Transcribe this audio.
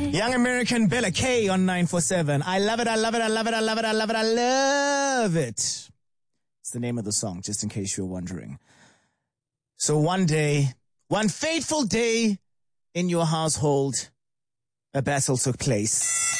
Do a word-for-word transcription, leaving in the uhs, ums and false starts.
Young American Bella K on nine four seven. I love it, I love it, I love it, I love it, I love it, I love it. It's the name of the song, just in case you're wondering. So one day, one fateful day in your household, a battle took place.